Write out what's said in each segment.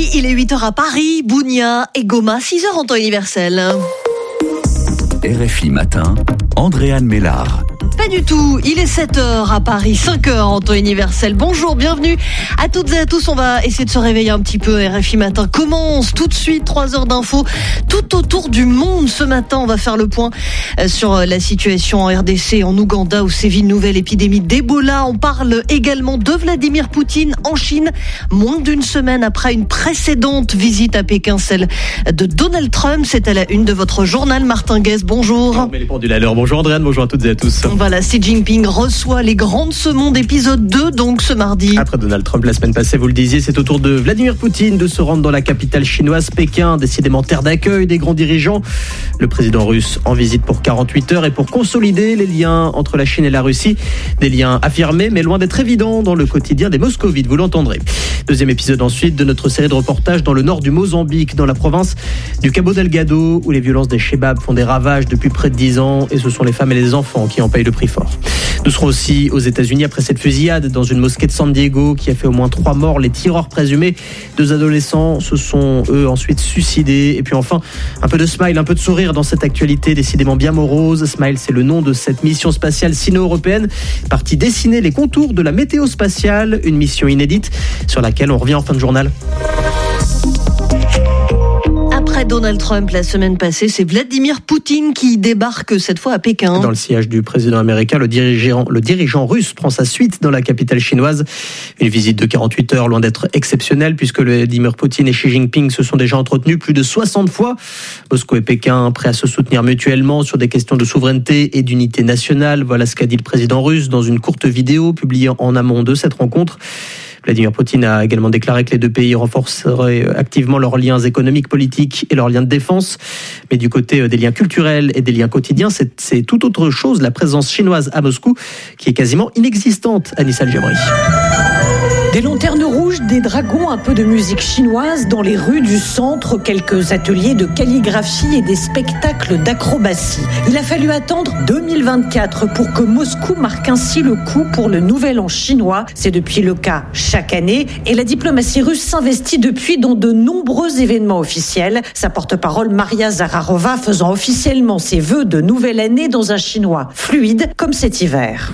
il est 8h à Paris, Bounia et Goma, 6h en temps universel. RFI Matin, Andréane Mélard. Pas du tout, il est 7h à Paris, 5h en temps universel. Bonjour, bienvenue à toutes et à tous. On va essayer de se réveiller un petit peu. RFI Matin commence tout de suite, 3 heures d'infos tout autour du monde. Ce matin, on va faire le point sur la situation en RDC, en Ouganda, où sévit une nouvelle épidémie d'Ebola. On parle également de Vladimir Poutine en Chine, moins d'une semaine après une précédente visite à Pékin, celle de Donald Trump. C'est à la une de votre journal, Martin Guez. Bonjour. On met les pendules à l'heure. Bonjour Andréane, bonjour à toutes et à tous. Voilà, Xi Jinping reçoit les grandes semondes d'épisode 2, donc ce mardi. Après Donald Trump la semaine passée, vous le disiez, c'est au tour de Vladimir Poutine de se rendre dans la capitale chinoise, Pékin, décidément terre d'accueil des grands dirigeants. Le président russe en visite pour 48 heures et pour consolider les liens entre la Chine et la Russie. Des liens affirmés, mais loin d'être évidents dans le quotidien des moscovites, vous l'entendrez. Deuxième épisode ensuite de notre série de reportages dans le nord du Mozambique, dans la province du Cabo Delgado, où les violences des Chebabs font des ravages depuis près de 10 ans, et ce sont les femmes et les enfants qui en payent le prix fort. Nous serons aussi aux États-Unis après cette fusillade dans une mosquée de San Diego qui a fait au moins 3 morts. Les tireurs présumés, 2 adolescents, se sont eux ensuite suicidés. Et puis enfin, un peu de smile, un peu de sourire dans cette actualité décidément bien morose. Smile, c'est le nom de cette mission spatiale sino-européenne partie dessiner les contours de la météo spatiale, une mission inédite sur laquelle on revient en fin de journal. Après Donald Trump la semaine passée, c'est Vladimir Poutine qui débarque cette fois à Pékin. Dans le sillage du président américain, le dirigeant russe prend sa suite dans la capitale chinoise. Une visite de 48 heures, loin d'être exceptionnelle, puisque Vladimir Poutine et Xi Jinping se sont déjà entretenus plus de 60 fois. Moscou et Pékin prêts à se soutenir mutuellement sur des questions de souveraineté et d'unité nationale. Voilà ce qu'a dit le président russe dans une courte vidéo publiée en amont de cette rencontre. Vladimir Poutine a également déclaré que les deux pays renforceraient activement leurs liens économiques, politiques et leurs liens de défense. Mais du côté des liens culturels et des liens quotidiens, c'est tout autre chose. La présence chinoise à Moscou qui est quasiment inexistante. Anissa El-Jabri. Des lanternes rouges, des dragons, un peu de musique chinoise dans les rues du centre, quelques ateliers de calligraphie et des spectacles d'acrobatie. Il a fallu attendre 2024 pour que Moscou marque ainsi le coup pour le nouvel an chinois. C'est depuis le cas chaque année et la diplomatie russe s'investit depuis dans de nombreux événements officiels. Sa porte-parole Maria Zakharova faisant officiellement ses vœux de nouvelle année dans un chinois fluide comme cet hiver.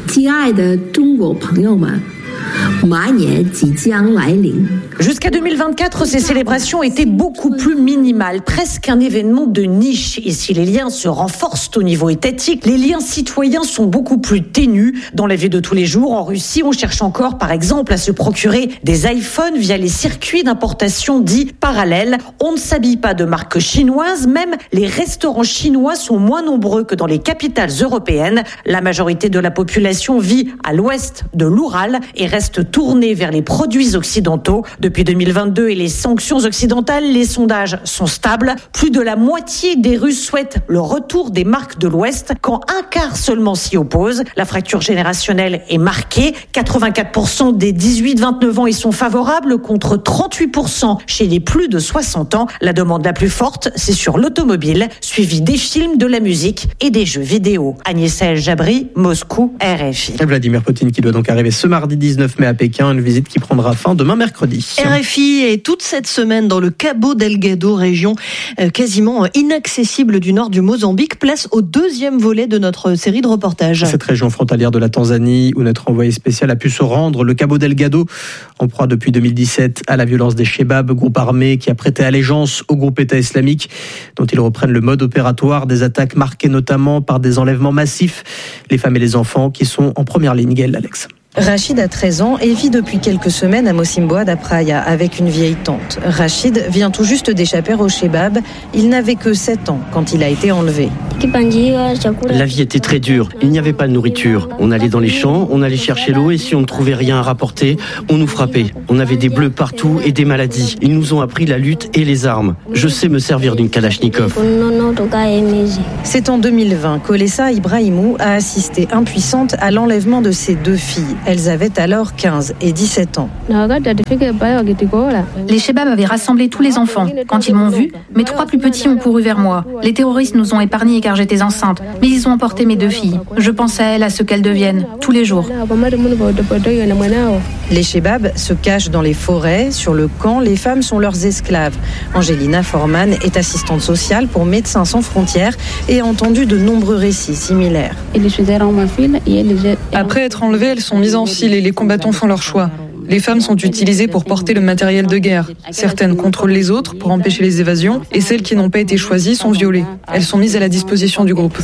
Jusqu'à 2024, ces célébrations étaient beaucoup plus minimales, presque un événement de niche. Et si les liens se renforcent au niveau étatique, les liens citoyens sont beaucoup plus ténus. Dans la vie de tous les jours, en Russie, on cherche encore, par exemple, à se procurer des iPhones via les circuits d'importation dits parallèles. On ne s'habille pas de marque chinoise, même les restaurants chinois sont moins nombreux que dans les capitales européennes. La majorité de la population vit à l'ouest de l'Oural et reste tournée vers les produits occidentaux. Depuis 2022 et les sanctions occidentales, les sondages sont stables. Plus de la moitié des Russes souhaitent le retour des marques de l'Ouest, quand un quart seulement s'y oppose. La fracture générationnelle est marquée. 84% des 18-29 ans y sont favorables, contre 38% chez les plus de 60 ans. La demande la plus forte, c'est sur l'automobile, suivie des films, de la musique et des jeux vidéo. Anissa El-Jabri, Moscou, RFI. Vladimir Poutine qui doit donc arriver ce mardi 19 mai à Pékin, une visite qui prendra fin demain mercredi. RFI est toute cette semaine dans le Cabo Delgado, région quasiment inaccessible du nord du Mozambique, place au deuxième volet de notre série de reportages. Cette région frontalière de la Tanzanie où notre envoyé spécial a pu se rendre, le Cabo Delgado, en proie depuis 2017 à la violence des Chebabs, groupe armé qui a prêté allégeance au groupe État islamique, dont ils reprennent le mode opératoire, des attaques marquées notamment par des enlèvements massifs. Les femmes et les enfants qui sont en première ligne. Gaël, Alex. Rachid a 13 ans et vit depuis quelques semaines à Mocimboa da Praia avec une vieille tante. Rachid vient tout juste d'échapper au Chebab. Il n'avait que 7 ans quand il a été enlevé. La vie était très dure. Il n'y avait pas de nourriture. On allait dans les champs, on allait chercher l'eau et si on ne trouvait rien à rapporter, on nous frappait. On avait des bleus partout et des maladies. Ils nous ont appris la lutte et les armes. Je sais me servir d'une Kalachnikov. C'est en 2020 qu'Olessa Ibrahimou a assisté impuissante à l'enlèvement de ses 2 filles. Elles avaient alors 15 et 17 ans. Les Chebabs avaient rassemblé tous les enfants. Quand ils m'ont vu, mes 3 plus petits ont couru vers moi. Les terroristes nous ont épargnés et car j'étais enceinte, mais ils ont emporté mes 2 filles. Je pense à elles, à ce qu'elles deviennent, tous les jours. Les Chebabs se cachent dans les forêts. Sur le camp, les femmes sont leurs esclaves. Angelina Forman est assistante sociale pour Médecins sans frontières et a entendu de nombreux récits similaires. Après être enlevées, elles sont mises en file et les combattants font leur choix. Les femmes sont utilisées pour porter le matériel de guerre. Certaines contrôlent les autres pour empêcher les évasions et celles qui n'ont pas été choisies sont violées. Elles sont mises à la disposition du groupe.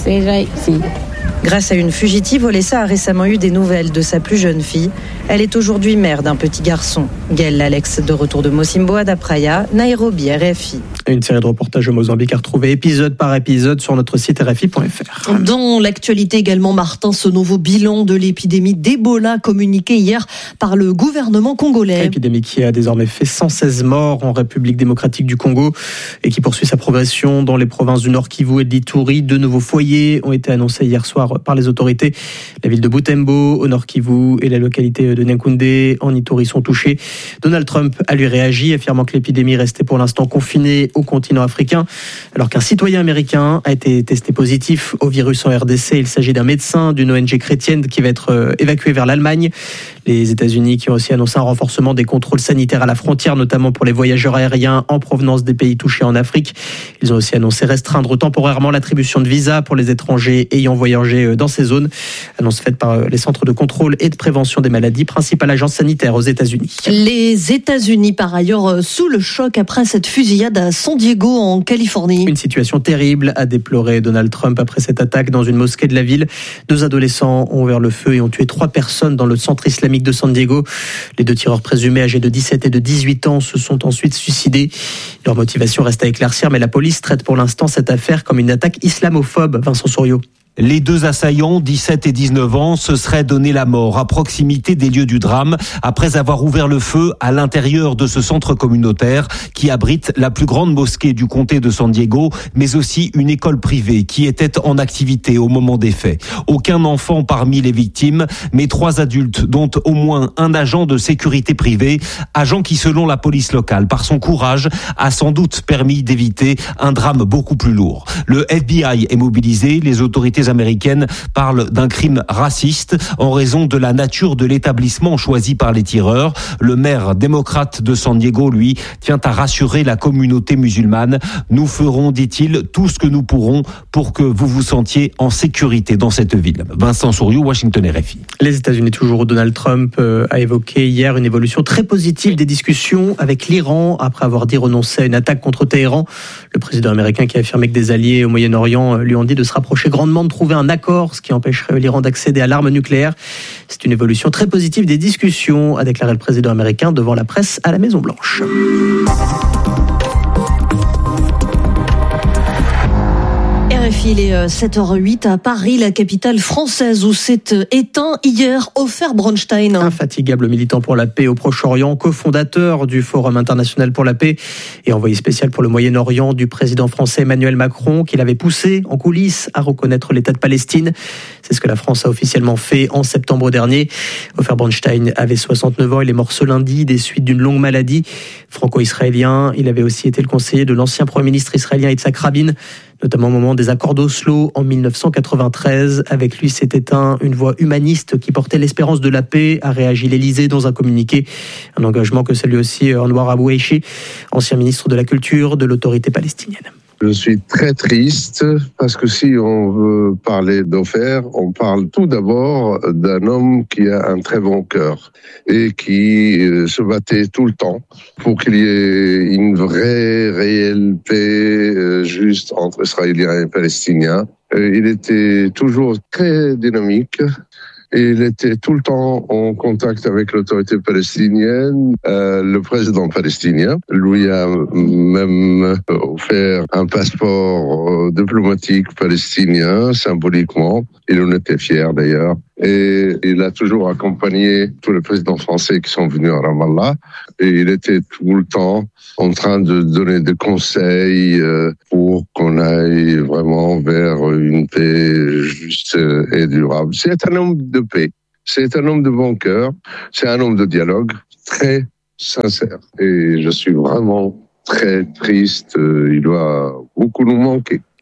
Grâce à une fugitive, Olessa a récemment eu des nouvelles de sa plus jeune fille. Elle est aujourd'hui mère d'un petit garçon. Gaël Alex, de retour de Mocimboa da Praia, Nairobi, RFI. Une série de reportages au Mozambique à retrouver épisode par épisode sur notre site rfi.fr. Dans l'actualité également, Martin, ce nouveau bilan de l'épidémie d'Ebola communiqué hier par le gouvernement congolais. Épidémie qui a désormais fait 116 morts en République démocratique du Congo et qui poursuit sa progression dans les provinces du Nord Kivu et de l'Ituri. 2 nouveaux foyers ont été annoncés hier soir par les autorités. La ville de Butembo au Nord Kivu et la localité de Nyankundé en Ituri sont touchés. Donald Trump a lui réagi, affirmant que l'épidémie restait pour l'instant confinée au continent africain, alors qu'un citoyen américain a été testé positif au virus en RDC. Il s'agit d'un médecin d'une ONG chrétienne qui va être évacué vers l'Allemagne. Les États-Unis qui ont aussi annoncé un renforcement des contrôles sanitaires à la frontière, notamment pour les voyageurs aériens en provenance des pays touchés en Afrique. Ils ont aussi annoncé restreindre temporairement l'attribution de visas pour les étrangers ayant voyagé dans ces zones. Annonce faite par les centres de contrôle et de prévention des maladies, principale agence sanitaire aux États-Unis. Les États-Unis, par ailleurs, sous le choc après cette fusillade à San Diego, en Californie. Une situation terrible, a déploré Donald Trump après cette attaque dans une mosquée de la ville. 2 adolescents ont ouvert le feu et ont tué 3 personnes dans le centre islamique de San Diego. Les 2 tireurs présumés, âgés de 17 et de 18 ans, se sont ensuite suicidés. Leur motivation reste à éclaircir, mais la police traite pour l'instant cette affaire comme une attaque islamophobe. Vincent Souriau. Les 2 assaillants, 17 et 19 ans, se seraient donné la mort à proximité des lieux du drame après avoir ouvert le feu à l'intérieur de ce centre communautaire qui abrite la plus grande mosquée du comté de San Diego, mais aussi une école privée qui était en activité au moment des faits. Aucun enfant parmi les victimes, mais 3 adultes, dont au moins un agent de sécurité privée, agent qui, selon la police locale, par son courage, a sans doute permis d'éviter un drame beaucoup plus lourd. Le FBI est mobilisé, les autorités américaines parlent d'un crime raciste en raison de la nature de l'établissement choisi par les tireurs. Le maire démocrate de San Diego, lui, tient à rassurer la communauté musulmane. Nous ferons, dit-il, tout ce que nous pourrons pour que vous vous sentiez en sécurité dans cette ville. Vincent Souriau, Washington, RFI. Les États-Unis, toujours, Donald Trump a évoqué hier une évolution très positive des discussions avec l'Iran après avoir dit renoncer à une attaque contre Téhéran. Le président américain qui a affirmé que des alliés au Moyen-Orient lui ont dit de se rapprocher grandement de trouver un accord, ce qui empêcherait l'Iran d'accéder à l'arme nucléaire. C'est une évolution très positive des discussions, a déclaré le président américain devant la presse à la Maison-Blanche. RFI, il est 7h08 à Paris, la capitale française, où s'est éteint hier Ofer Bronstein. Infatigable militant pour la paix au Proche-Orient, cofondateur du Forum international pour la paix et envoyé spécial pour le Moyen-Orient du président français Emmanuel Macron, qui l'avait poussé en coulisses à reconnaître l'État de Palestine. C'est ce que la France a officiellement fait en septembre dernier. Ofer Bronstein avait 69 ans, il est mort ce lundi des suites d'une longue maladie. Franco-israélien, il avait aussi été le conseiller de l'ancien Premier ministre israélien Yitzhak Rabin, notamment au moment des accords d'Oslo en 1993. Avec lui s'est éteint une voix humaniste qui portait l'espérance de la paix, a réagi l'Élysée dans un communiqué. Un engagement que salue aussi Anwar Aboueishi, ancien ministre de la Culture de l'autorité palestinienne. Je suis très triste parce que si on veut parler d'Ofer, on parle tout d'abord d'un homme qui a un très bon cœur et qui se battait tout le temps pour qu'il y ait une vraie, réelle paix juste entre Israéliens et Palestiniens. Il était toujours très dynamique. Et il était tout le temps en contact avec l'autorité palestinienne. Le président palestinien lui a même offert un passeport diplomatique palestinien, symboliquement. Il en était fier d'ailleurs. Et il a toujours accompagné tous les présidents français qui sont venus à Ramallah. Et il était tout le temps en train de donner des conseils pour qu'on aille vraiment vers une paix juste et durable. C'est un homme de paix. C'est un homme de bon cœur. C'est un homme de dialogue très sincère. Et je suis vraiment très triste. Il doit beaucoup nous manquer.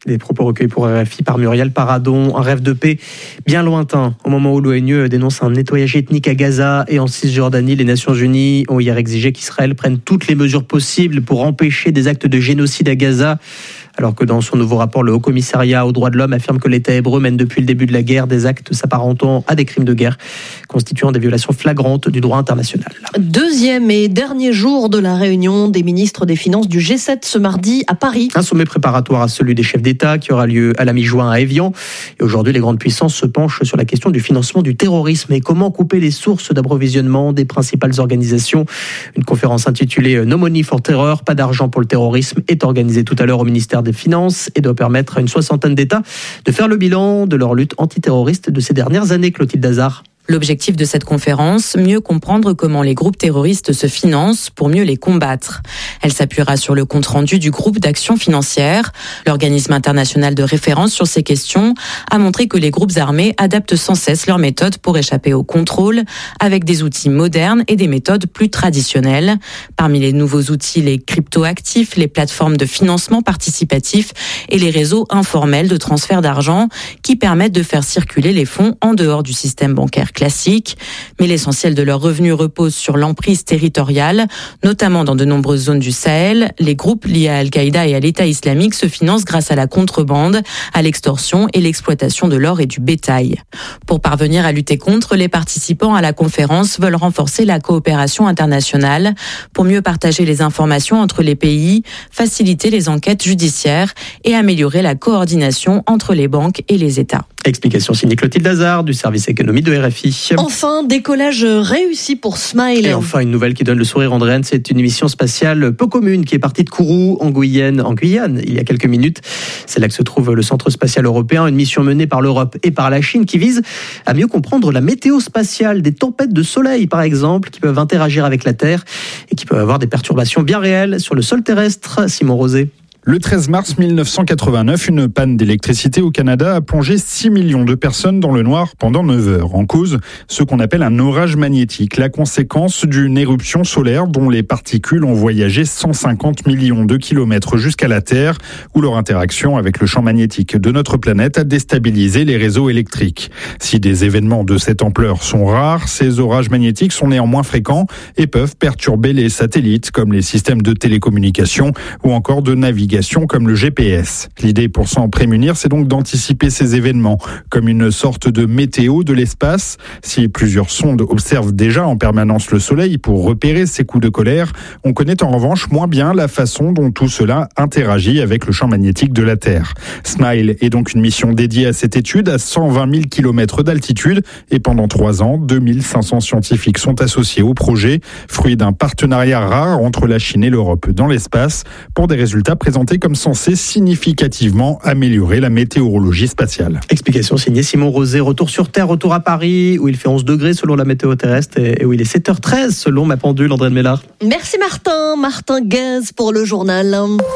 Des propos recueillis pour RFI par Muriel Paradon. Un rêve de paix bien lointain. Au moment où l'ONU dénonce un nettoyage ethnique à Gaza et en Cisjordanie, les Nations Unies ont hier exigé qu'Israël prenne toutes les mesures possibles pour empêcher des actes de génocide à Gaza. Alors que dans son nouveau rapport, le Haut Commissariat aux droits de l'homme affirme que l'État hébreu mène depuis le début de la guerre des actes s'apparentant à des crimes de guerre, constituant des violations flagrantes du droit international. Deuxième et dernier jour de la réunion des ministres des Finances du G7 ce mardi à Paris. Un sommet préparatoire à celui des chefs d'État qui aura lieu à la mi-juin à Évian. Et aujourd'hui, les grandes puissances se penchent sur la question du financement du terrorisme et comment couper les sources d'approvisionnement des principales organisations. Une conférence intitulée No Money for Terror, pas d'argent pour le terrorisme, est organisée tout à l'heure au ministère des Finances et doit permettre à une 60aine d'États de faire le bilan de leur lutte antiterroriste de ces dernières années. Clotilde Hazard. L'objectif de cette conférence, mieux comprendre comment les groupes terroristes se financent pour mieux les combattre. Elle s'appuiera sur le compte-rendu du groupe d'action financière. L'organisme international de référence sur ces questions a montré que les groupes armés adaptent sans cesse leurs méthodes pour échapper au contrôle, avec des outils modernes et des méthodes plus traditionnelles. Parmi les nouveaux outils, les crypto-actifs, les plateformes de financement participatif et les réseaux informels de transfert d'argent qui permettent de faire circuler les fonds en dehors du système bancaire classique, mais l'essentiel de leurs revenus repose sur l'emprise territoriale, notamment dans de nombreuses zones du Sahel. Les groupes liés à Al-Qaïda et à l'État islamique se financent grâce à la contrebande, à l'extorsion et l'exploitation de l'or et du bétail. Pour parvenir à lutter contre, les participants à la conférence veulent renforcer la coopération internationale pour mieux partager les informations entre les pays, faciliter les enquêtes judiciaires et améliorer la coordination entre les banques et les États. Explication signée Clotilde Hazard du service économie de RFI. Enfin, décollage réussi pour Smile. Et enfin, une nouvelle qui donne le sourire Andréane, c'est une mission spatiale peu commune qui est partie de Kourou en Guyane, il y a quelques minutes. C'est là que se trouve le Centre spatial européen, une mission menée par l'Europe et par la Chine qui vise à mieux comprendre la météo spatiale, des tempêtes de soleil par exemple, qui peuvent interagir avec la Terre et qui peuvent avoir des perturbations bien réelles sur le sol terrestre. Simon Rosé. Le 13 mars 1989, une panne d'électricité au Canada a plongé 6 millions de personnes dans le noir pendant 9 heures. En cause, ce qu'on appelle un orage magnétique, la conséquence d'une éruption solaire dont les particules ont voyagé 150 millions de kilomètres jusqu'à la Terre, où leur interaction avec le champ magnétique de notre planète a déstabilisé les réseaux électriques. Si des événements de cette ampleur sont rares, ces orages magnétiques sont néanmoins fréquents et peuvent perturber les satellites comme les systèmes de télécommunication ou encore de navigation comme le GPS. L'idée pour s'en prémunir, c'est donc d'anticiper ces événements comme une sorte de météo de l'espace. Si plusieurs sondes observent déjà en permanence le Soleil pour repérer ces coups de colère, on connaît en revanche moins bien la façon dont tout cela interagit avec le champ magnétique de la Terre. SMILE est donc une mission dédiée à cette étude à 120 000 km d'altitude et pendant 3 ans, 2500 scientifiques sont associés au projet, fruit d'un partenariat rare entre la Chine et l'Europe dans l'espace pour des résultats présentés comme censé significativement améliorer la météorologie spatiale. Explication signée Simon Rosé. Retour sur Terre, retour à Paris, où il fait 11 degrés selon la météo terrestre et où il est 7h13 selon ma pendule, Andréane Mélard. Merci Martin Gaz pour le journal.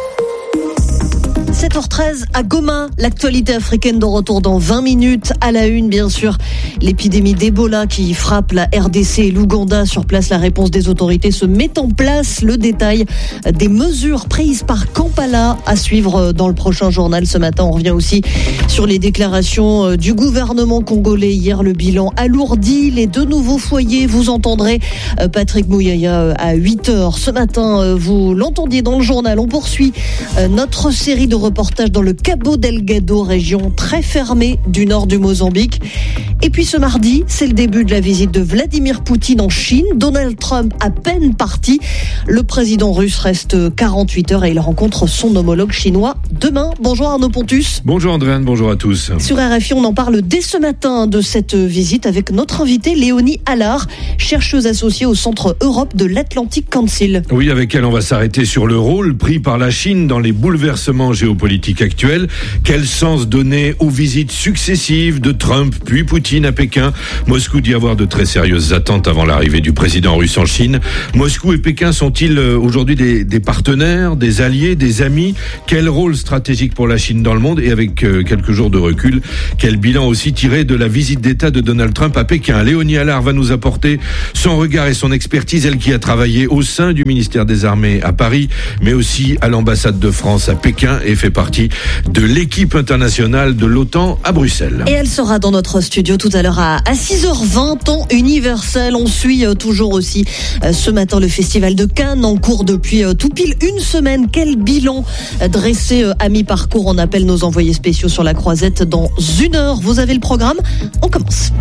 7h13 à Goma, l'actualité africaine de retour dans 20 minutes. À la une, bien sûr, l'épidémie d'Ebola qui frappe la RDC et l'Ouganda. Sur place, la réponse des autorités se met en place. Le détail des mesures prises par Kampala à suivre dans le prochain journal. Ce matin, on revient aussi sur les déclarations du gouvernement congolais. Hier, le bilan alourdi. Les 2 nouveaux foyers, vous entendrez Patrick Mouyaya à 8h. Ce matin, vous l'entendiez dans le journal. On poursuit notre série de reportage dans le Cabo Delgado, région très fermée du nord du Mozambique. Et puis ce mardi, c'est le début de la visite de Vladimir Poutine en Chine. Donald Trump à peine parti. Le président russe reste 48 heures et il rencontre son homologue chinois demain. Bonjour Arnaud Pontus. Bonjour Andréane, bonjour à tous. Sur RFI, on en parle dès ce matin de cette visite avec notre invitée Léonie Allard, chercheuse associée au Centre Europe de l'Atlantic Council. Oui, avec elle, on va s'arrêter sur le rôle pris par la Chine dans les bouleversements géopolitique actuelle. Quel sens donner aux visites successives de Trump puis Poutine à Pékin? Moscou dit avoir de très sérieuses attentes avant l'arrivée du président russe en Chine. Moscou et Pékin sont-ils aujourd'hui des partenaires, des alliés, des amis? Quel rôle stratégique pour la Chine dans le monde? Et avec quelques jours de recul, quel bilan aussi tiré de la visite d'État de Donald Trump à Pékin? Léonie Allard va nous apporter son regard et son expertise, elle qui a travaillé au sein du ministère des Armées à Paris, mais aussi à l'ambassade de France à Pékin et fait fait partie de l'équipe internationale de l'OTAN à Bruxelles. Et elle sera dans notre studio tout à l'heure à 6h20, temps universel. On suit toujours aussi ce matin le Festival de Cannes en cours depuis tout pile une semaine. Quel bilan dressé à mi-parcours? On appelle nos envoyés spéciaux sur la croisette dans 1 heure. Vous avez le programme? On commence.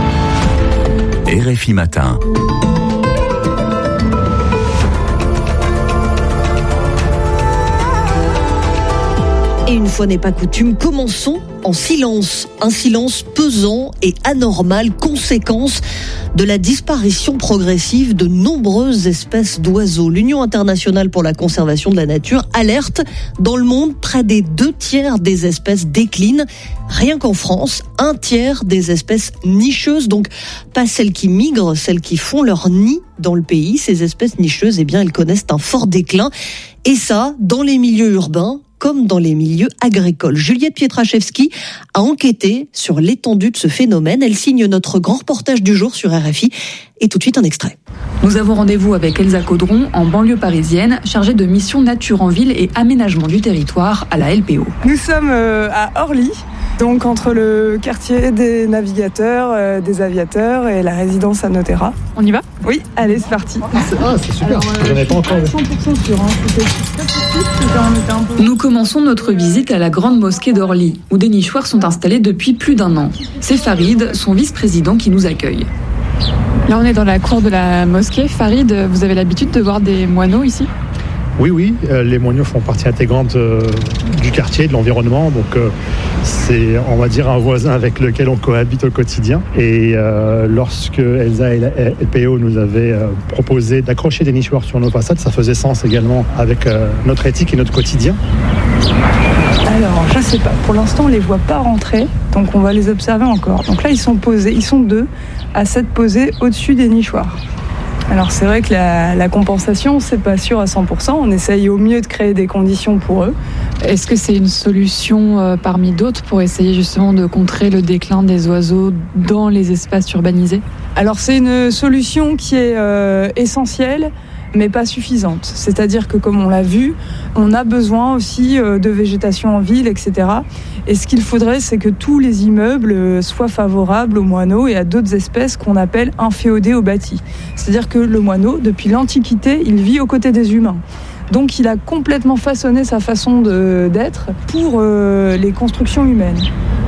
RFI Matin. Et une fois n'est pas coutume, commençons en silence. Un silence pesant et anormal, conséquence de la disparition progressive de nombreuses espèces d'oiseaux. L'Union internationale pour la conservation de la nature alerte: dans le monde, près des 2/3 des espèces déclinent. Rien qu'en France, 1/3 des espèces nicheuses, donc pas celles qui migrent, celles qui font leur nid dans le pays. Ces espèces nicheuses, elles connaissent un fort déclin. Et ça, dans les milieux urbains comme dans les milieux agricoles. Juliette Pietraszewski a enquêté sur l'étendue de ce phénomène. Elle signe notre grand reportage du jour sur RFI. Et tout de suite, un extrait. Nous avons rendez-vous avec Elsa Caudron, en banlieue parisienne, chargée de mission nature en ville et aménagement du territoire à la LPO. Nous sommes à Orly, donc entre le quartier des navigateurs, des aviateurs et la résidence à Notera. On y va ? Oui, allez, c'est parti. C'est super, j'en ai pas encore. 100% sûr, Nous commençons notre visite à la grande mosquée d'Orly, où des nichoirs sont installés depuis plus d'1 an. C'est Farid, son vice-président, qui nous accueille. Là, on est dans la cour de la mosquée. Farid, vous avez l'habitude de voir des moineaux ici ? Oui, les moineaux font partie intégrante du quartier, de l'environnement. Donc, c'est, on va dire, un voisin avec lequel on cohabite au quotidien. Et lorsque Elsa et la LPO nous avaient proposé d'accrocher des nichoirs sur nos façades, ça faisait sens également avec notre éthique et notre quotidien. Alors, je sais pas. Pour l'instant, on les voit pas rentrer, donc on va les observer encore. Donc là, ils sont posés. Ils sont 2 à s'être posés au-dessus des nichoirs. Alors c'est vrai que la compensation, c'est pas sûr à 100%. On essaye au mieux de créer des conditions pour eux. Est-ce que c'est une solution parmi d'autres pour essayer justement de contrer le déclin des oiseaux dans les espaces urbanisés ? Alors c'est une solution qui est essentielle, mais pas suffisante. C'est-à-dire que, comme on l'a vu, on a besoin aussi de végétation en ville, etc. Et ce qu'il faudrait, c'est que tous les immeubles soient favorables aux moineaux et à d'autres espèces qu'on appelle inféodées au bâti. C'est-à-dire que le moineau, depuis l'Antiquité, il vit aux côtés des humains. Donc il a complètement façonné sa façon d'être pour les constructions humaines.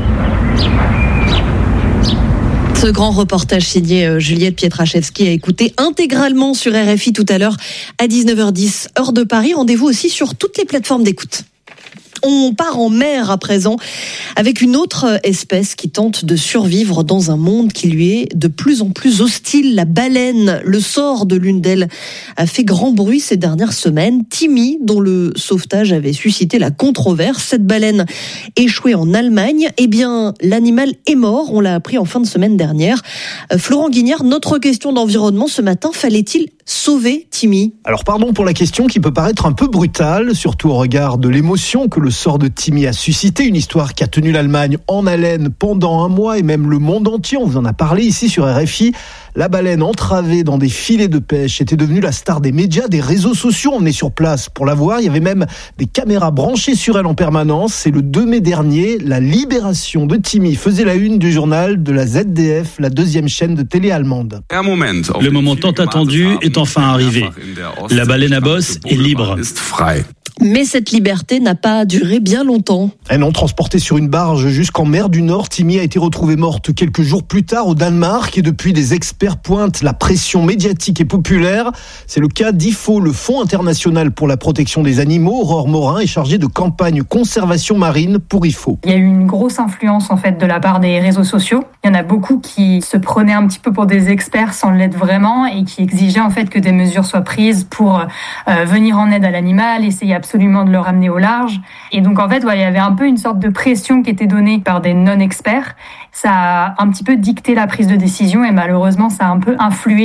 Ce grand reportage signé Juliette Pietraszewski a écouté intégralement sur RFI tout à l'heure à 19h10, heure de Paris. Rendez-vous aussi sur toutes les plateformes d'écoute. On part en mer à présent avec une autre espèce qui tente de survivre dans un monde qui lui est de plus en plus hostile, la baleine. Le sort de l'une d'elles a fait grand bruit ces dernières semaines. Timmy, dont le sauvetage avait suscité la controverse, cette baleine échouée en Allemagne, l'animal est mort, on l'a appris en fin de semaine dernière. Florent Guignard, notre question d'environnement ce matin, fallait-il sauver Timmy ? Alors pardon pour la question qui peut paraître un peu brutale, surtout au regard de l'émotion que le sort de Timmy a suscité, une histoire qui a tenu l'Allemagne en haleine pendant 1 mois et même le monde entier. On vous en a parlé ici sur RFI. La baleine entravée dans des filets de pêche était devenue la star des médias, des réseaux sociaux. On est sur place pour la voir. Il y avait même des caméras branchées sur elle en permanence. Et le 2 mai dernier, la libération de Timmy faisait la une du journal de la ZDF, la 2e chaîne de télé allemande. Le moment tant attendu est enfin arrivé. La baleine à bosse est libre. Mais cette liberté n'a pas duré bien longtemps. Et non, transportée sur une barge jusqu'en mer du Nord, Timmy a été retrouvée morte quelques jours plus tard au Danemark. Et depuis, les experts pointent la pression médiatique et populaire. C'est le cas d'IFO, le Fonds international pour la protection des animaux. Aurore Morin est chargée de campagne conservation marine pour IFO. Il y a eu une grosse influence en fait de la part des réseaux sociaux. Il y en a beaucoup qui se prenaient un petit peu pour des experts sans l'être vraiment et qui exigeaient en fait que des mesures soient prises pour venir en aide à l'animal, essayer absolument de le ramener au large. Et donc en fait, il y avait un peu une sorte de pression qui était donnée par des non-experts. Ça a un petit peu dicté la prise de décision et malheureusement, ça a un peu influé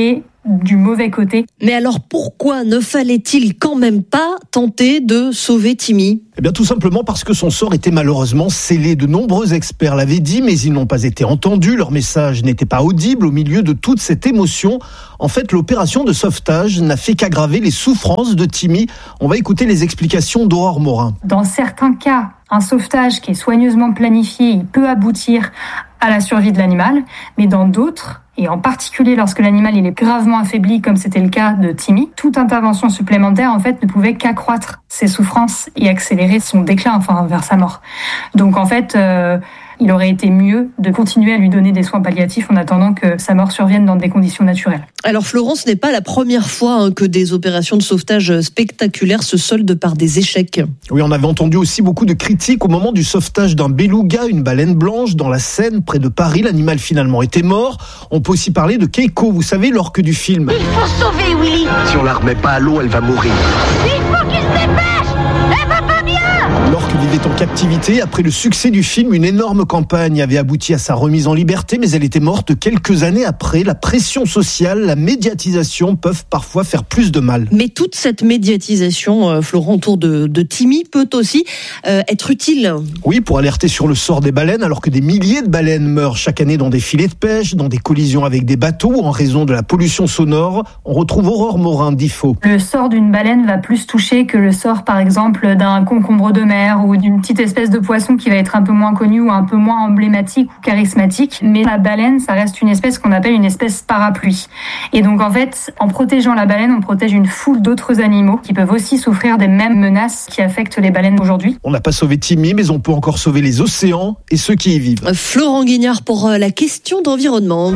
du mauvais côté. Mais alors pourquoi ne fallait-il quand même pas tenter de sauver Timmy ? Eh bien tout simplement parce que son sort était malheureusement scellé. De nombreux experts l'avaient dit, mais ils n'ont pas été entendus. Leur message n'était pas audible au milieu de toute cette émotion. En fait, l'opération de sauvetage n'a fait qu'aggraver les souffrances de Timmy. On va écouter les explications d'Aurore Morin. Dans certains cas, un sauvetage qui est soigneusement planifié, il peut aboutir à la survie de l'animal, mais dans d'autres, et en particulier lorsque l'animal il est gravement affaibli, comme c'était le cas de Timmy, toute intervention supplémentaire en fait ne pouvait qu'accroître ses souffrances et accélérer son déclin, vers sa mort. Donc en fait, il aurait été mieux de continuer à lui donner des soins palliatifs en attendant que sa mort survienne dans des conditions naturelles. Alors Florence, ce n'est pas la première fois que des opérations de sauvetage spectaculaires se soldent par des échecs. Oui, on avait entendu aussi beaucoup de critiques au moment du sauvetage d'un beluga, une baleine blanche, dans la Seine, près de Paris. L'animal finalement était mort. On peut aussi parler de Keiko, vous savez, l'orque du film. Il faut sauver Willy. Si on la remet pas à l'eau, elle va mourir. Il faut qu'il se dépêche. Elle va pas bien. L'orque vivait en captivité. Après le succès du film, une énorme campagne avait abouti à sa remise en liberté, mais elle était morte quelques années après. La pression sociale, la médiatisation peuvent parfois faire plus de mal. Mais toute cette médiatisation, Florent, autour de Timmy peut aussi être utile. Oui, pour alerter sur le sort des baleines, alors que des milliers de baleines meurent chaque année dans des filets de pêche, dans des collisions avec des bateaux, en raison de la pollution sonore. On retrouve Aurore Morin d'IFO. Le sort d'une baleine va plus toucher que le sort, par exemple, d'un concombre de mer ou d'une petite espèce de poisson qui va être un peu moins connu ou un peu moins emblématique ou charismatique. Mais la baleine, ça reste une espèce qu'on appelle une espèce parapluie. Et donc, en fait, en protégeant la baleine, on protège une foule d'autres animaux qui peuvent aussi souffrir des mêmes menaces qui affectent les baleines aujourd'hui. On n'a pas sauvé Timmy, mais on peut encore sauver les océans et ceux qui y vivent. Florent Guignard pour la question d'environnement.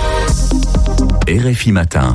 RFI Matin.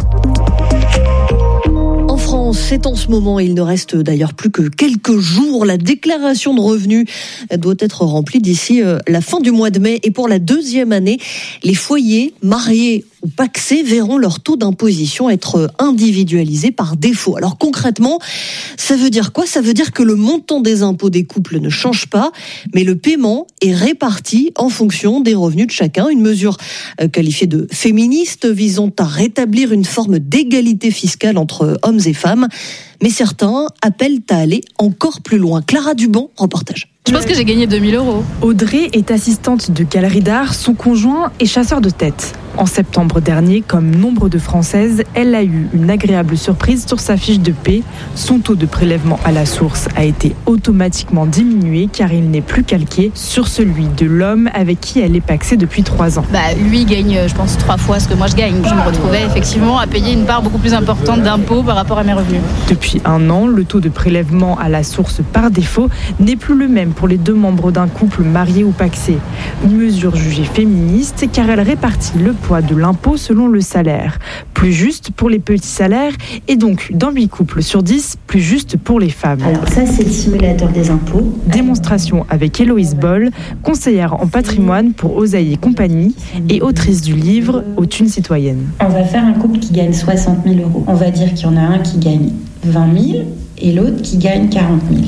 En France, c'est en ce moment, il ne reste d'ailleurs plus que quelques jours. La déclaration de revenus doit être remplie d'ici la fin du mois de mai. Et pour la deuxième année, les foyers mariés ou pacsés verront leur taux d'imposition être individualisé par défaut. Alors concrètement, ça veut dire quoi ? Ça veut dire que le montant des impôts des couples ne change pas, mais le paiement est réparti en fonction des revenus de chacun. Une mesure qualifiée de féministe visant à rétablir une forme d'égalité fiscale entre hommes et femmes. Mais certains appellent à aller encore plus loin. Clara Dubon, reportage. Je pense que j'ai gagné 2 000 €. Audrey est assistante de galerie d'art, son conjoint est chasseur de tête. En septembre dernier, comme nombre de Françaises, elle a eu une agréable surprise sur sa fiche de paie. Son taux de prélèvement à la source a été automatiquement diminué car il n'est plus calqué sur celui de l'homme avec qui elle est pacsée depuis 3 ans. Lui gagne, je pense, 3 fois ce que moi je gagne. Je me retrouvais effectivement à payer une part beaucoup plus importante d'impôts par rapport à mes revenus. Depuis 1 an, le taux de prélèvement à la source par défaut n'est plus le même pour les 2 membres d'un couple marié ou pacsé. Une mesure jugée féministe car elle répartit le poids de l'impôt selon le salaire. Plus juste pour les petits salaires et donc dans 8 couples sur 10, plus juste pour les femmes. Alors ça, c'est le simulateur des impôts. Démonstration avec Héloïse Boll, conseillère en patrimoine pour Oseille et compagnie et autrice du livre Aux thunes citoyennes. On va faire un couple qui gagne 60 000 €. On va dire qu'il y en a un qui gagne 20 000 et l'autre qui gagne 40 000.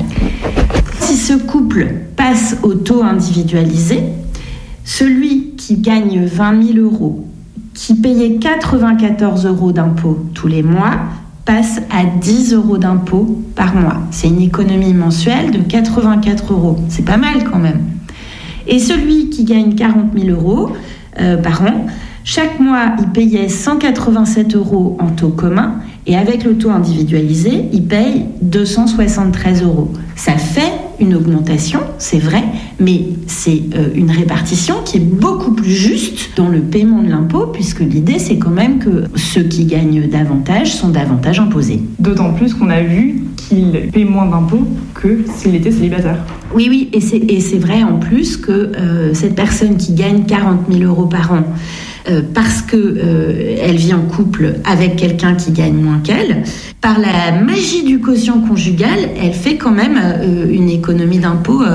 Si ce couple passe au taux individualisé, celui qui gagne 20 000 €, qui payait 94 € d'impôts tous les mois, passe à 10 € d'impôts par mois. C'est une économie mensuelle de 84 €. C'est pas mal quand même. Et celui qui gagne 40 000 € par an, chaque mois, il payait 187 € en taux commun et avec le taux individualisé, il paye 273 €. Ça fait une augmentation, c'est vrai, mais c'est une répartition qui est beaucoup plus juste dans le paiement de l'impôt, puisque l'idée, c'est quand même que ceux qui gagnent davantage sont davantage imposés. D'autant plus qu'on a vu qu'il paie moins d'impôts que s'il était célibataire. Oui, et c'est vrai en plus que cette personne qui gagne 40 000 € par an, parce que elle vit en couple avec quelqu'un qui gagne moins qu'elle, par la magie du quotient conjugal, elle fait quand même une économie d'impôt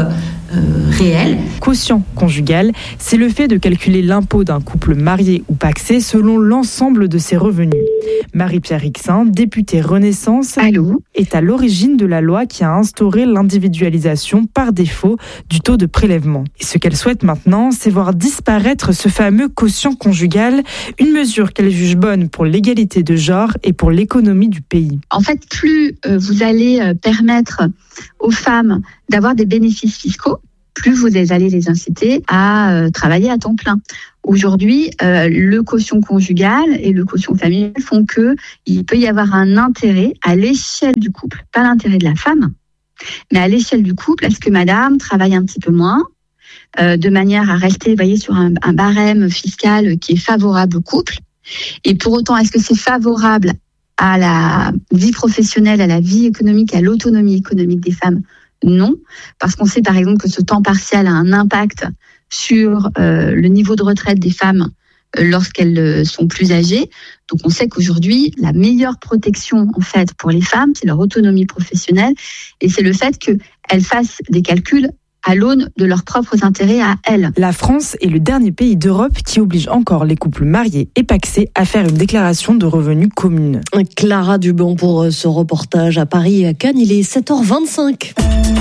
réel. Quotient conjugal, c'est le fait de calculer l'impôt d'un couple marié ou pacsé selon l'ensemble de ses revenus. Marie-Pierre Rixin, députée Renaissance, est à l'origine de la loi qui a instauré l'individualisation par défaut du taux de prélèvement. Et ce qu'elle souhaite maintenant, c'est voir disparaître ce fameux quotient conjugal, une mesure qu'elle juge bonne pour l'égalité de genre et pour l'économie du pays. En fait, plus vous allez permettre aux femmes d'avoir des bénéfices fiscaux, plus vous allez les inciter à travailler à temps plein. Aujourd'hui, le quotient conjugal et le quotient familial font qu'il peut y avoir un intérêt à l'échelle du couple, pas l'intérêt de la femme, mais à l'échelle du couple, est-ce que madame travaille un petit peu moins, de manière à rester, sur un barème fiscal qui est favorable au couple, et pour autant, est-ce que c'est favorable à la vie professionnelle, à la vie économique, à l'autonomie économique des femmes? Non, parce qu'on sait par exemple que ce temps partiel a un impact sur le niveau de retraite des femmes lorsqu'elles sont plus âgées. Donc on sait qu'aujourd'hui, la meilleure protection en fait pour les femmes, c'est leur autonomie professionnelle et c'est le fait qu'elles fassent des calculs à l'aune de leurs propres intérêts à elles. La France est le dernier pays d'Europe qui oblige encore les couples mariés et pacsés à faire une déclaration de revenus commune. Clara Dubon pour ce reportage à Paris et à Cannes. Il est 7h25.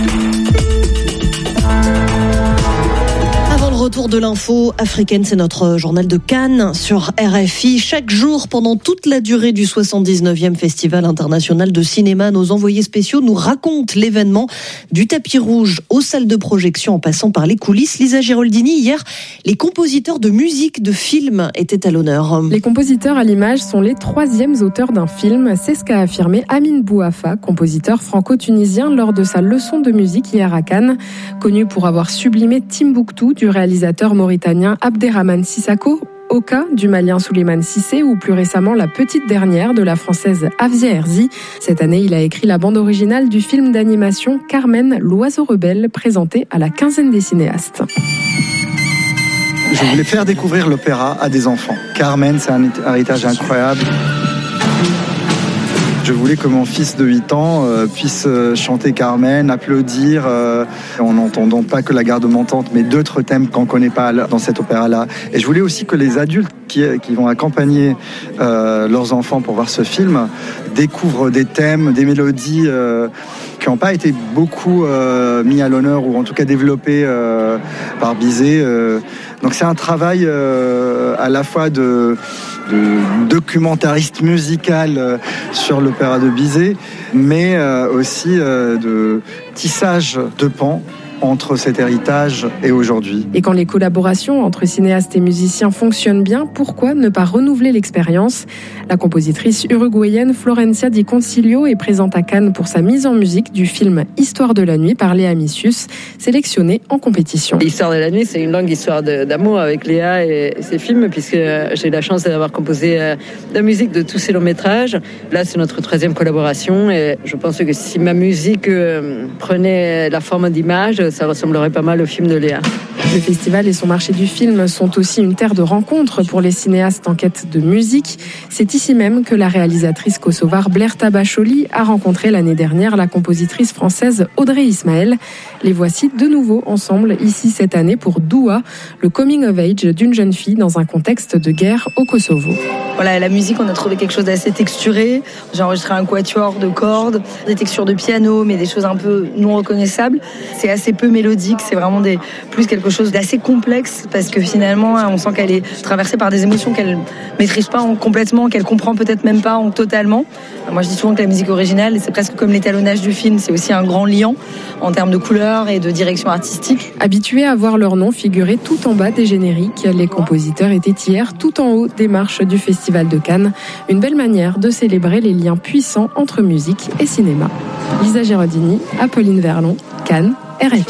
Retour de l'info africaine, c'est notre journal de Cannes sur RFI. Chaque jour, pendant toute la durée du 79e Festival international de cinéma, nos envoyés spéciaux nous racontent l'événement du tapis rouge aux salles de projection en passant par les coulisses. Lisa Giraldini, hier, les compositeurs de musique de films étaient à l'honneur. Les compositeurs à l'image sont les 3e auteurs d'un film. C'est ce qu'a affirmé Amine Bouafa, compositeur franco-tunisien, lors de sa leçon de musique hier à Cannes. Connu pour avoir sublimé Timbuktu du réalisateur mauritanien Abderrahmane Sissako, Oka du malien Souleymane Cissé ou plus récemment La Petite Dernière de la française Afzia Herzi. Cette année, il a écrit la bande originale du film d'animation Carmen, l'oiseau rebelle, présenté à la quinzaine des cinéastes. Je voulais faire découvrir l'opéra à des enfants. Carmen, c'est un héritage incroyable. Je voulais que mon fils de 8 ans puisse chanter Carmen, applaudir, en n'entendant pas que la garde montante, mais d'autres thèmes qu'on ne connaît pas dans cet opéra-là. Et je voulais aussi que les adultes qui vont accompagner leurs enfants pour voir ce film découvrent des thèmes, des mélodies qui n'ont pas été beaucoup mis à l'honneur ou en tout cas développés par Bizet. Donc c'est un travail à la fois de documentariste musical sur l'opéra de Bizet, mais aussi de tissage de pans entre cet héritage et aujourd'hui. Et quand les collaborations entre cinéastes et musiciens fonctionnent bien, pourquoi ne pas renouveler l'expérience ? La compositrice uruguayenne Florencia Di Concilio est présente à Cannes pour sa mise en musique du film Histoire de la nuit par Léa Missius, sélectionné en compétition. Histoire de la nuit, c'est une longue histoire d'amour avec Léa et ses films, puisque j'ai la chance d'avoir composé la musique de tous ces longs métrages. Là, c'est notre 3e collaboration et je pense que si ma musique prenait la forme d'image, ça ressemblerait pas mal au film de Léa. Le festival et son marché du film sont aussi une terre de rencontres pour les cinéastes en quête de musique. C'est ici même que la réalisatrice kosovare Blair Tabacholi a rencontré l'année dernière la compositrice française Audrey Ismaël. Les voici de nouveau ensemble ici cette année pour Doua, le coming of age d'une jeune fille dans un contexte de guerre au Kosovo. Voilà, la musique, on a trouvé quelque chose d'assez texturé. J'ai enregistré un quatuor de cordes, des textures de piano, mais des choses un peu non reconnaissables. C'est assez peu mélodique, c'est vraiment plus quelque chose d'assez complexe parce que finalement, on sent qu'elle est traversée par des émotions qu'elle maîtrise pas complètement, qu'elle comprend peut-être même pas totalement. Moi, je dis souvent que la musique originale, c'est presque comme l'étalonnage du film, c'est aussi un grand liant en termes de couleurs et de direction artistique. Habitués à voir leur nom figurer tout en bas des génériques, les compositeurs étaient hier tout en haut des marches du Festival de Cannes. Une belle manière de célébrer les liens puissants entre musique et cinéma. Lisa Giraldini, Apolline Verlon, Cannes, RFI.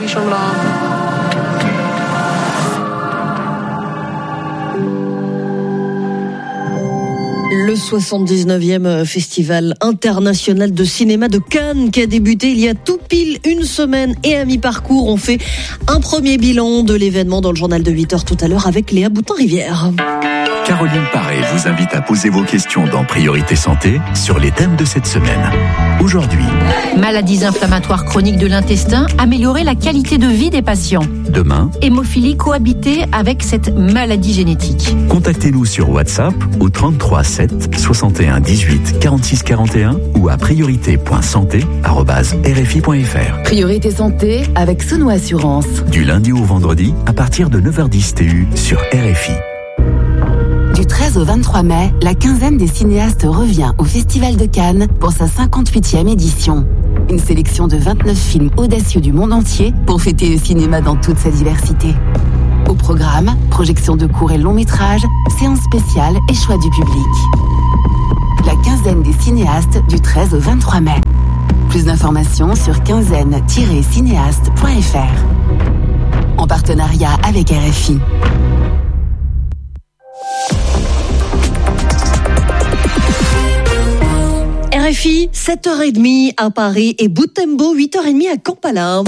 Le 79e Festival international de cinéma de Cannes qui a débuté il y a tout pile une semaine et à mi-parcours. On fait un premier bilan de l'événement dans le journal de 8h tout à l'heure avec Léa Boutin-Rivière. Caroline Paré vous invite à poser vos questions dans Priorité Santé sur les thèmes de cette semaine. Aujourd'hui, maladies inflammatoires chroniques de l'intestin, améliorer la qualité de vie des patients. Demain, Hémophilie, cohabiter avec cette maladie génétique. Contactez-nous sur WhatsApp au 33 7 61 18 46 41 ou à priorité.santé@rfi.fr. Priorité Santé avec Sono Assurance. Du lundi au vendredi à partir de 9h10 TU sur RFI. Du 13 au 23 mai, la quinzaine des cinéastes revient au Festival de Cannes pour sa 58e édition. Une sélection de 29 films audacieux du monde entier pour fêter le cinéma dans toute sa diversité. Au programme, projection de courts et longs métrages, séances spéciales et choix du public. La quinzaine des cinéastes du 13 au 23 mai. Plus d'informations sur quinzaine-cinéaste.fr. En partenariat avec RFI. RFI, 7h30 à Paris et Boutembo, 8h30 à Kampala.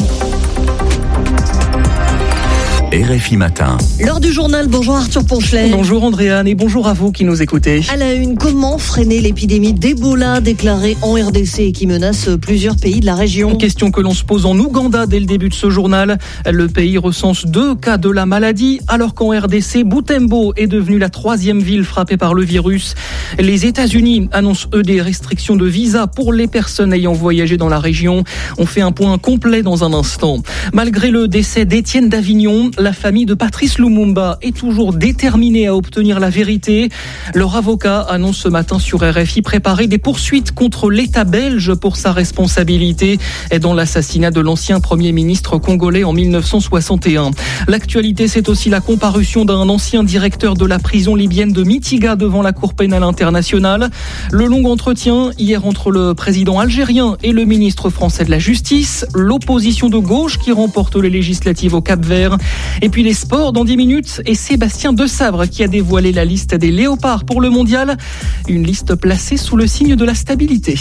RFI Matin. L'heure du journal, bonjour Arthur Ponchelet. Bonjour Andréane et bonjour à vous qui nous écoutez. À la une, comment freiner l'épidémie d'Ebola déclarée en RDC et qui menace plusieurs pays de la région? Question que l'on se pose en Ouganda dès le début de ce journal. Le pays recense 2 cas de la maladie, alors qu'en RDC, Boutembo est devenue la 3e ville frappée par le virus. Les États-Unis annoncent eux des restrictions de visa pour les personnes ayant voyagé dans la région. On fait un point complet dans un instant. Malgré le décès d'Étienne d'Avignon, la famille de Patrice Lumumba est toujours déterminée à obtenir la vérité. Leur avocat annonce ce matin sur RFI préparer des poursuites contre l'État belge pour sa responsabilité dans l'assassinat de l'ancien Premier ministre congolais en 1961. L'actualité, c'est aussi la comparution d'un ancien directeur de la prison libyenne de Mitiga devant la Cour pénale internationale. Le long entretien hier entre le président algérien et le ministre français de la Justice. L'opposition de gauche qui remporte les législatives au Cap-Vert. Et puis les sports dans 10 minutes et Sébastien Desabre qui a dévoilé la liste des léopards pour le mondial. Une liste placée sous le signe de la stabilité.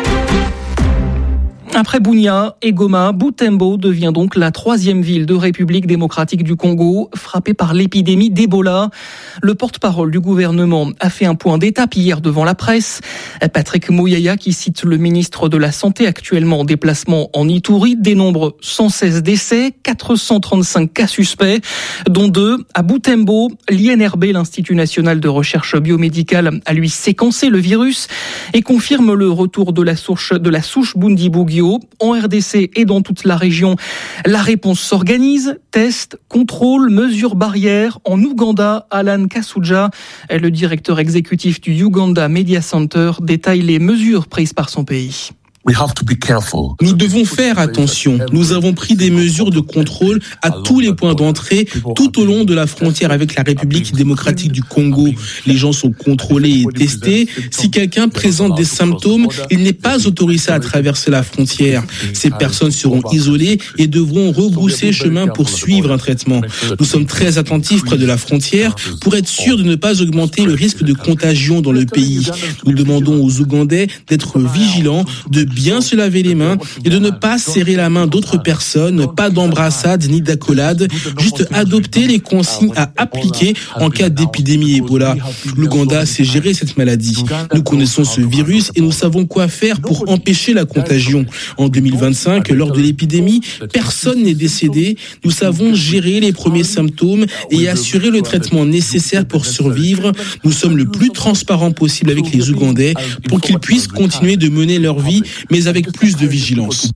Après Bunia et Goma, Boutembo devient donc la 3e ville de République démocratique du Congo, frappée par l'épidémie d'Ebola. Le porte-parole du gouvernement a fait un point d'étape hier devant la presse. Patrick Mouyaya, qui cite le ministre de la Santé actuellement en déplacement en Ituri, dénombre 116 décès, 435 cas suspects, dont 2 à Boutembo. L'INRB, l'Institut national de recherche biomédicale, a lui séquencé le virus et confirme le retour de la souche Bundibugyo. En RDC et dans toute la région, la réponse s'organise. Tests, contrôles, mesures barrières. En Ouganda, Alan Kasuja, le directeur exécutif du Uganda Media Center, détaille les mesures prises par son pays. Nous devons faire attention. Nous avons pris des mesures de contrôle à tous les points d'entrée, tout au long de la frontière avec la République démocratique du Congo. Les gens sont contrôlés et testés. Si quelqu'un présente des symptômes, il n'est pas autorisé à traverser la frontière. Ces personnes seront isolées et devront rebrousser chemin pour suivre un traitement. Nous sommes très attentifs près de la frontière pour être sûrs de ne pas augmenter le risque de contagion dans le pays. Nous demandons aux Ougandais d'être vigilants, de bien se laver les mains et de ne pas serrer la main d'autres personnes, pas d'embrassade ni d'accolade, juste adopter les consignes à appliquer en cas d'épidémie Ebola. L'Ouganda sait gérer cette maladie. Nous connaissons ce virus et nous savons quoi faire pour empêcher la contagion. En 2025, lors de l'épidémie, personne n'est décédé. Nous savons gérer les premiers symptômes et assurer le traitement nécessaire pour survivre. Nous sommes le plus transparents possible avec les Ougandais pour qu'ils puissent continuer de mener leur vie, mais avec plus de vigilance.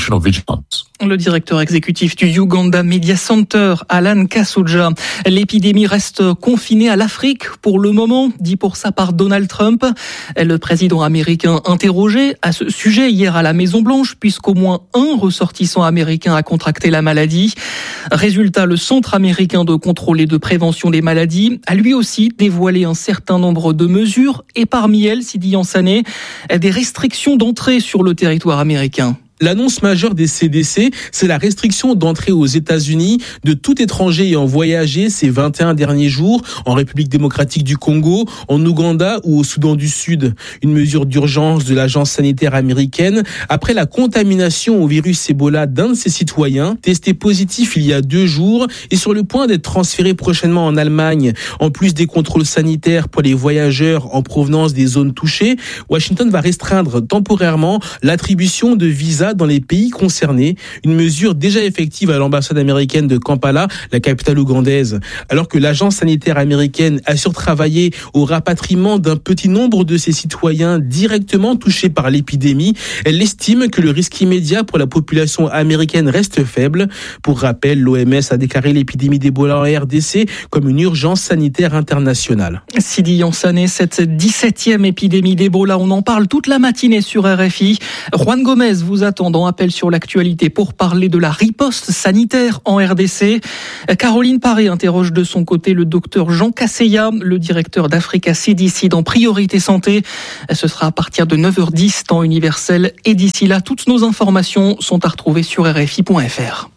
Le directeur exécutif du Uganda Media Center, Alan Kasuja. L'épidémie reste confinée à l'Afrique pour le moment, dit pour sa part Donald Trump. Le président américain interrogé à ce sujet hier à la Maison-Blanche, puisqu'au moins un ressortissant américain a contracté la maladie. Résultat, le Centre américain de contrôle et de prévention des maladies a lui aussi dévoilé un certain nombre de mesures et parmi elles, Sidi Yansane, des restrictions d'entrée sur le territoire américain. L'annonce majeure des CDC, c'est la restriction d'entrée aux États-Unis de tout étranger ayant voyagé ces 21 derniers jours en République démocratique du Congo, en Ouganda ou au Soudan du Sud. Une mesure d'urgence de l'agence sanitaire américaine après la contamination au virus Ebola d'un de ses citoyens, testé positif il y a 2 jours et sur le point d'être transféré prochainement en Allemagne. En plus des contrôles sanitaires pour les voyageurs en provenance des zones touchées, Washington va restreindre temporairement l'attribution de visas dans les pays concernés, une mesure déjà effective à l'ambassade américaine de Kampala, la capitale ougandaise. Alors que l'agence sanitaire américaine assure travailler au rapatriement d'un petit nombre de ses citoyens directement touchés par l'épidémie, elle estime que le risque immédiat pour la population américaine reste faible. Pour rappel, l'OMS a déclaré l'épidémie d'Ebola en RDC comme une urgence sanitaire internationale. Sidi Yansané, cette 17e épidémie d'Ebola, on en parle toute la matinée sur RFI. Juan Gomez vous attendant, appel sur l'actualité pour parler de la riposte sanitaire en RDC. Caroline Paré interroge de son côté le docteur Jean Casseya, le directeur d'Africa CDC dans Priorité Santé. Ce sera à partir de 9h10 temps universel et d'ici là, toutes nos informations sont à retrouver sur RFI.fr.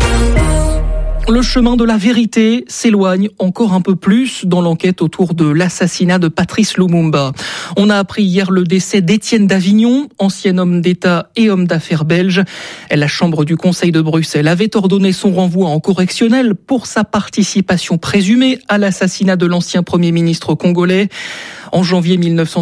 Le chemin de la vérité s'éloigne encore un peu plus dans l'enquête autour de l'assassinat de Patrice Lumumba. On a appris hier le décès d'Étienne Davignon, ancien homme d'État et homme d'affaires belge. La Chambre du Conseil de Bruxelles avait ordonné son renvoi en correctionnel pour sa participation présumée à l'assassinat de l'ancien Premier ministre congolais. En janvier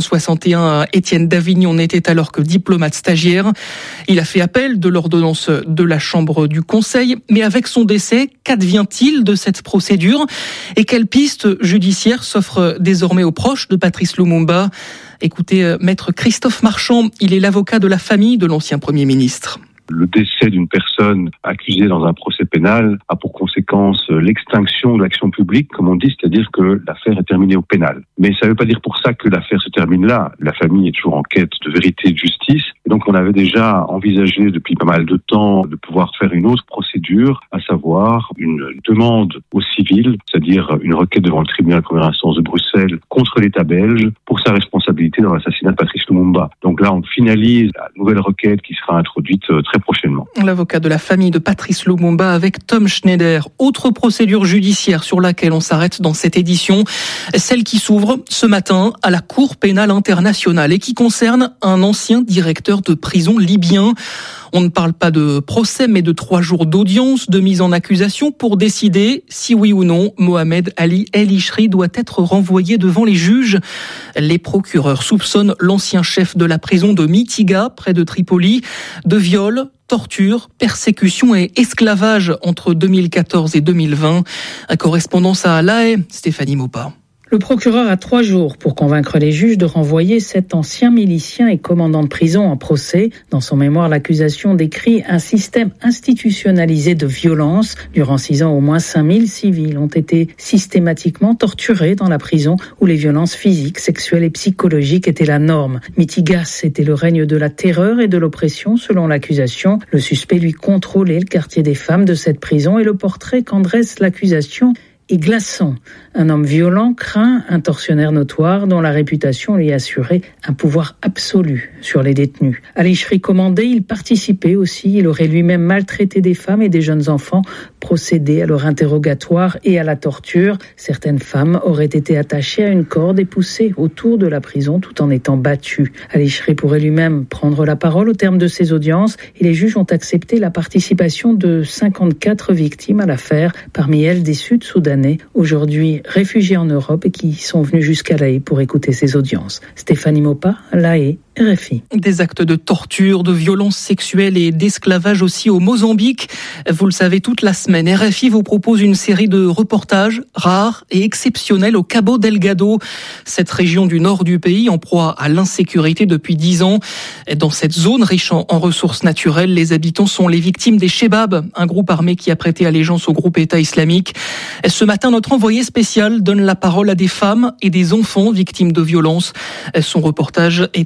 1961, Étienne Davignon n'était alors que diplomate stagiaire. Il a fait appel de l'ordonnance de la Chambre du Conseil. Mais avec son décès, qu'advient-il de cette procédure ? Et quelles pistes judiciaires s'offrent désormais aux proches de Patrice Lumumba ? Écoutez, maître Christophe Marchand, il est l'avocat de la famille de l'ancien Premier ministre. Le décès d'une personne accusée dans un procès pénal a pour conséquence l'extinction de l'action publique, comme on dit, c'est-à-dire que l'affaire est terminée au pénal. Mais ça ne veut pas dire pour ça que l'affaire se termine là. La famille est toujours en quête de vérité et de justice. Et donc on avait déjà envisagé depuis pas mal de temps de pouvoir faire une autre procédure, à savoir une demande au civil, c'est-à-dire une requête devant le tribunal de première instance de Bruxelles contre l'État belge pour sa responsabilité dans l'assassinat de Patrice Lumumba. Donc là, on finalise la nouvelle requête qui sera introduite très prochainement. L'avocat de la famille de Patrice Lumumba avec Tom Schneider. Autre procédure judiciaire sur laquelle on s'arrête dans cette édition, celle qui s'ouvre ce matin à la Cour pénale internationale et qui concerne un ancien directeur de prison libyen. On ne parle pas de procès, mais de 3 jours d'audience, de mise en accusation pour décider si oui ou non Mohamed Ali El Ishri doit être renvoyé devant les juges. Les procureurs soupçonnent l'ancien chef de la prison de Mitiga, près de Tripoli, de viol, torture, persécution et esclavage entre 2014 et 2020. Correspondance à La Haye, Stéphanie Maupas. Le procureur a 3 jours pour convaincre les juges de renvoyer cet ancien milicien et commandant de prison en procès. Dans son mémoire, l'accusation décrit un système institutionnalisé de violence. Durant 6 ans, au moins 5000 civils ont été systématiquement torturés dans la prison où les violences physiques, sexuelles et psychologiques étaient la norme. Mitigas était le règne de la terreur et de l'oppression selon l'accusation. Le suspect lui contrôlait le quartier des femmes de cette prison et le portrait qu'en dresse l'accusation est glaçant. Un homme violent, craint, un tortionnaire notoire dont la réputation lui assurait un pouvoir absolu sur les détenus. Ali Ishri commandait, il participait aussi, il aurait lui-même maltraité des femmes et des jeunes enfants, procédé à leur interrogatoire et à la torture. Certaines femmes auraient été attachées à une corde et poussées autour de la prison tout en étant battues. Ali Ishri pourrait lui-même prendre la parole au terme de ces audiences et les juges ont accepté la participation de 54 victimes à l'affaire, parmi elles des Sud-Soudanais, aujourd'hui réfugiés en Europe et qui sont venus jusqu'à La Haye pour écouter ces audiences. Stéphanie Maupas, La Haye, RFI. Des actes de torture, de violence sexuelle et d'esclavage aussi au Mozambique. Vous le savez, toute la semaine, RFI vous propose une série de reportages rares et exceptionnels au Cabo Delgado, cette région du nord du pays en proie à l'insécurité depuis 10 ans. Dans cette zone riche en ressources naturelles, les habitants sont les victimes des Chebab, un groupe armé qui a prêté allégeance au groupe État islamique. Ce matin, notre envoyé spécial donne la parole à des femmes et des enfants victimes de violences. Son reportage est à écouter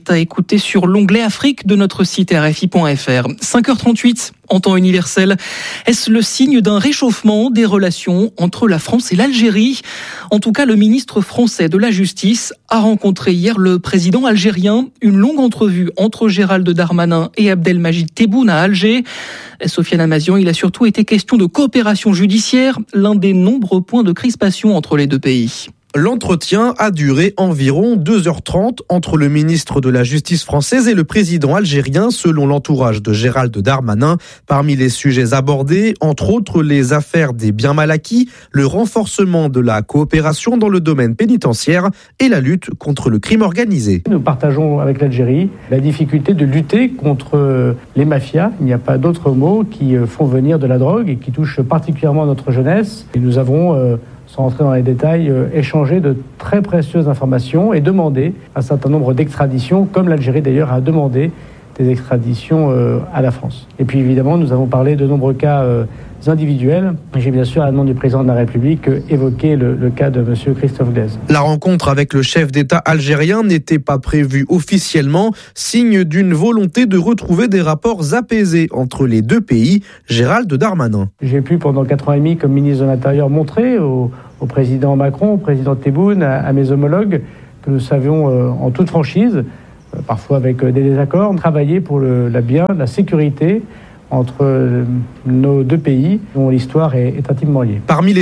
écouter sur l'onglet Afrique de notre site RFI.fr. 5h38 en temps universel. Est-ce le signe d'un réchauffement des relations entre la France et l'Algérie ? En tout cas, le ministre français de la Justice a rencontré hier le président algérien. Une longue entrevue entre Gérald Darmanin et Abdelmajid Tebboune à Alger. Sofiane Amazian, il a surtout été question de coopération judiciaire, l'un des nombreux points de crispation entre les deux pays. L'entretien a duré environ 2h30 entre le ministre de la Justice française et le président algérien, selon l'entourage de Gérald Darmanin. Parmi les sujets abordés, entre autres les affaires des biens mal acquis, le renforcement de la coopération dans le domaine pénitentiaire et la lutte contre le crime organisé. Nous partageons avec l'Algérie la difficulté de lutter contre les mafias. Il n'y a pas d'autre mot qui font venir de la drogue et qui touchent particulièrement notre jeunesse. Et nous avons sans rentrer dans les détails, échanger de très précieuses informations et demander un certain nombre d'extraditions, comme l'Algérie d'ailleurs a demandé des extraditions à la France. Et puis évidemment, nous avons parlé de nombreux cas individuels. J'ai bien sûr, à la demande du président de la République, évoqué le cas de M. Christophe Glaise. La rencontre avec le chef d'État algérien n'était pas prévue officiellement, signe d'une volonté de retrouver des rapports apaisés entre les deux pays. Gérald Darmanin. J'ai pu, pendant 4 ans et demi, comme ministre de l'Intérieur, montrer au président Macron, au président Tebboune, à mes homologues, que nous savions en toute franchise, parfois avec des désaccords, travailler pour la sécurité entre nos deux pays dont l'histoire est intimement liée. Parmi les